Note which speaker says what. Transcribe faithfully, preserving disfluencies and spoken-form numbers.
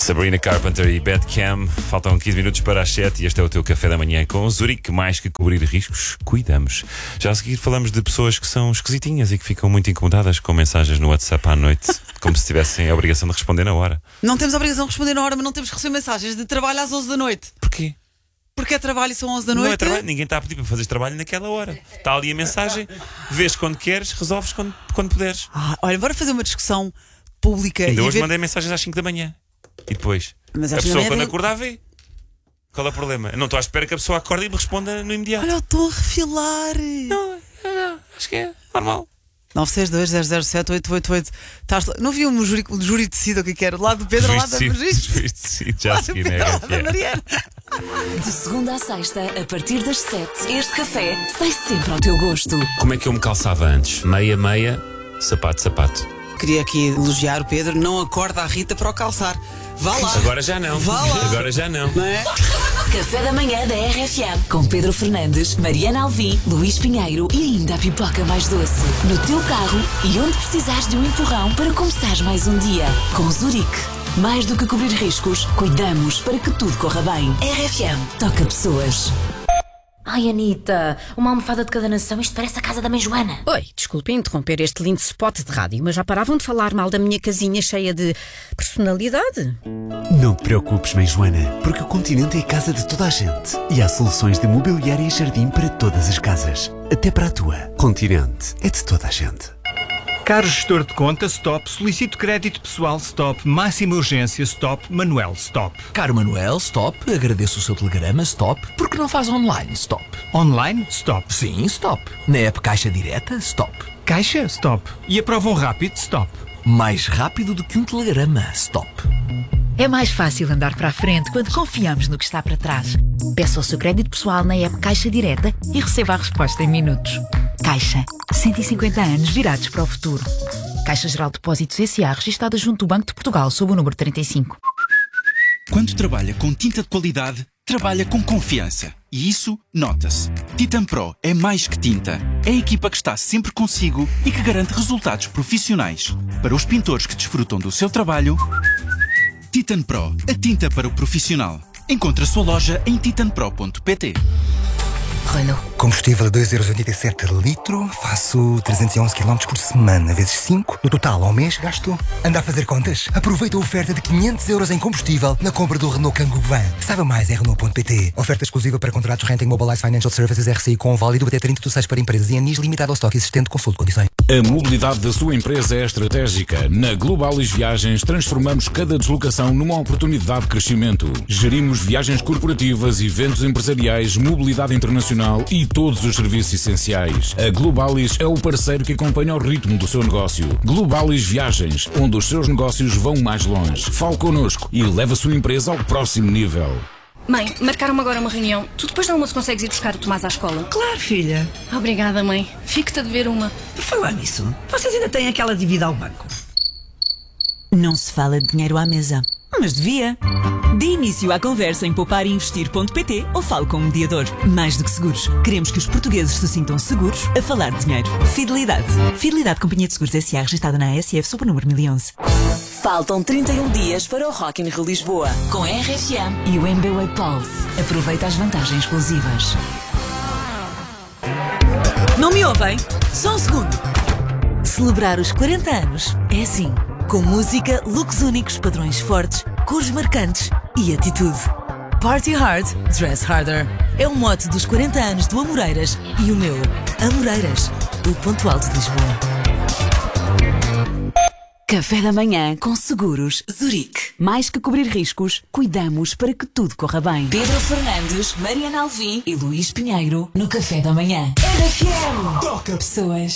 Speaker 1: Sabrina Carpenter e Bad Cam. Faltam quinze minutos para as sete e este é o teu café da manhã com o Zurique. Mais que cobrir riscos, cuidamos. Já a seguir falamos de pessoas que são esquisitinhas e que ficam muito incomodadas com mensagens no WhatsApp à noite, como se tivessem a obrigação de responder na hora.
Speaker 2: Não temos a obrigação de responder na hora, mas não temos que receber mensagens de trabalho às onze da noite.
Speaker 1: Porquê?
Speaker 2: Porque é trabalho e são onze da noite.
Speaker 1: Não é trabalho, ninguém está a pedir para fazeres trabalho naquela hora. Está ali a mensagem, vês quando queres, resolves quando, quando puderes.
Speaker 2: Ah, olha, bora fazer uma discussão pública.
Speaker 1: Ainda
Speaker 2: e
Speaker 1: hoje
Speaker 2: ver...
Speaker 1: mandei mensagens às cinco da manhã. E depois,
Speaker 2: Mas
Speaker 1: a
Speaker 2: às
Speaker 1: pessoa
Speaker 2: cinco da
Speaker 1: quando
Speaker 2: manhã
Speaker 1: acordar vê. Qual é o problema? Eu não estou à espera que a pessoa acorde e me responda no imediato.
Speaker 2: Olha, eu estou a refilar.
Speaker 1: Não, não, acho que é normal.
Speaker 2: nove seis dois zero zero sete oito oito oito. Estás... Não vi um júri, um júri de tecido, o que que era? Lá do Pedro, lá da
Speaker 1: Registro. Já a seguir, né?
Speaker 2: da Mariana.
Speaker 3: De segunda à sexta, a partir das sete, este café sai sempre ao teu gosto.
Speaker 1: Como é que eu me calçava antes? Meia, meia, sapato, sapato.
Speaker 2: Queria aqui elogiar o Pedro. Não acorda a Rita para o calçar. Vá lá.
Speaker 1: Agora já não.
Speaker 2: Vá lá.
Speaker 1: Agora já não.
Speaker 2: Não é?
Speaker 3: Café da manhã da R F M com Pedro Fernandes, Mariana Alvim, Luís Pinheiro e ainda a pipoca mais doce. No teu carro e onde precisares de um empurrão para começares mais um dia. Com Zurique. Mais do que cobrir riscos, cuidamos para que tudo corra bem. R F M toca pessoas.
Speaker 4: Ai, Anitta, uma almofada de cada nação, isto parece a casa da mãe Joana.
Speaker 5: Oi, desculpem interromper este lindo spot de rádio, mas já paravam de falar mal da minha casinha cheia de personalidade?
Speaker 6: Não te preocupes, mãe Joana, porque o Continente é a casa de toda a gente. E há soluções de mobiliário e jardim para todas as casas. Até para a tua. Continente é de toda a gente.
Speaker 7: Caro gestor de conta, stop. Solicito crédito pessoal, stop. Máxima urgência, stop. Manuel, stop.
Speaker 8: Caro Manuel, stop. Agradeço o seu telegrama, stop. Porque não faz online, stop.
Speaker 7: Online, stop.
Speaker 8: Sim, stop. Na app Caixa Direta, stop.
Speaker 7: Caixa, stop. E aprovam rápido, stop.
Speaker 8: Mais rápido do que um telegrama, stop.
Speaker 9: É mais fácil andar para a frente quando confiamos no que está para trás. Peça o seu crédito pessoal na app Caixa Direta e receba a resposta em minutos. Caixa. cento e cinquenta anos virados para o futuro. Caixa Geral de Depósitos S A registada junto do Banco de Portugal sob o número trinta e cinco.
Speaker 10: Quando trabalha com tinta de qualidade, trabalha com confiança. E isso nota-se. Titan Pro é mais que tinta. É a equipa que está sempre consigo e que garante resultados profissionais. Para os pintores que desfrutam do seu trabalho, Titan Pro, a tinta para o profissional. Encontre a sua loja em titan pro ponto pt.
Speaker 9: Renault.
Speaker 11: Combustível a dois euros e oitenta e sete litro. Faço trezentos e onze quilómetros por semana, vezes cinco. No total, ao mês, gasto. Anda a fazer contas? Aproveita a oferta de quinhentos euros em combustível na compra do Renault Kangoo Van. Saiba mais em renault ponto pt. Oferta exclusiva para contratos Renting Mobilize Financial Services R C I com válido até trinta de seis para empresas e anis limitado ao estoque existente. Consulte condições.
Speaker 12: A mobilidade da sua empresa é estratégica. Na Globalis Viagens transformamos cada deslocação numa oportunidade de crescimento. Gerimos viagens corporativas, eventos empresariais, mobilidade internacional e todos os serviços essenciais. A Globalis é o parceiro que acompanha o ritmo do seu negócio. Globalis Viagens, onde os seus negócios vão mais longe. Fale connosco e leve a sua empresa ao próximo nível.
Speaker 13: Mãe, marcaram-me agora uma reunião. Tu depois do almoço consegues ir buscar o Tomás à escola?
Speaker 14: Claro, filha.
Speaker 13: Obrigada, mãe. Fico-te a dever uma.
Speaker 14: Por falar nisso, vocês ainda têm aquela dívida ao banco?
Speaker 15: Não se fala de dinheiro à mesa, mas devia. Dê início à conversa em poupar e investir ponto pt ou fale com um mediador. Mais do que seguros, queremos que os portugueses se sintam seguros a falar de dinheiro. Fidelidade. Fidelidade Companhia de Seguros S A registada na A S F sob o número mil e onze.
Speaker 3: Faltam trinta e um dias para o Rock in Rio Lisboa com a R F M e o M B W Pulse. Aproveita as vantagens exclusivas.
Speaker 15: Não me ouvem? Só um segundo. Celebrar os quarenta anos é assim. Com música, looks únicos, padrões fortes, cores marcantes e atitude. Party hard, dress harder. É o mote dos quarenta anos do Amoreiras e o meu. Amoreiras, o ponto alto de Lisboa.
Speaker 3: Café da manhã com Seguros Zurique. Mais que cobrir riscos, cuidamos para que tudo corra bem. Pedro Fernandes, Mariana Alvim e Luís Pinheiro no Café da manhã. R F M. Toca pessoas.